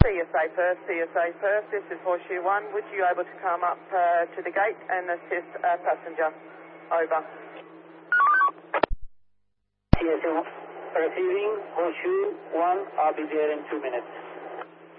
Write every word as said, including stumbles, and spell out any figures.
C S A Perth, C S A Perth, this is Horseshoe one. Would you able to come up uh, to the gate and assist a passenger? Over. C S A receiving Horseshoe one, I'll be there in two minutes.